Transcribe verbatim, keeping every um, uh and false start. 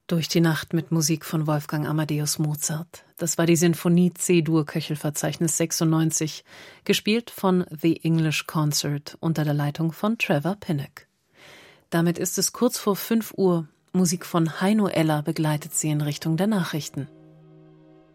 Durch die Nacht mit Musik von Wolfgang Amadeus Mozart. Das war die Sinfonie C-Dur Köchelverzeichnis sechsundneunzig, gespielt von The English Concert unter der Leitung von Trevor Pinnock. Damit ist es kurz vor fünf Uhr. Musik von Heino Eller begleitet sie in Richtung der Nachrichten.